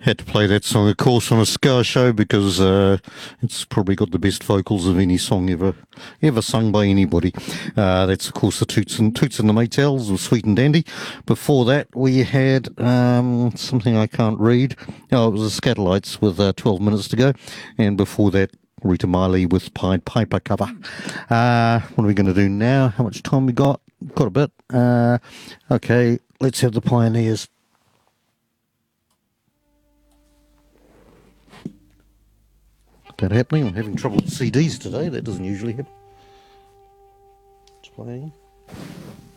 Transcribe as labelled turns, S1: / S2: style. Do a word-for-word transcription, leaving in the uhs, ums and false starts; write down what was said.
S1: Had to play that song, of course, on a Ska show because uh, it's probably got the best vocals of any song ever ever sung by anybody. Uh, that's, of course, the Toots and Toots and the Maytals with Sweet and Dandy. Before that, we had um, something I can't read. Oh, it was the Scatolites with uh, twelve minutes to go. And before that, Rita Marley with Pied Piper cover. Uh, what are we going to do now? How much time we got? Got a bit. Uh, okay, let's have the Pioneers. That happening? I'm having trouble with C Ds today. That doesn't usually happen. It's playing.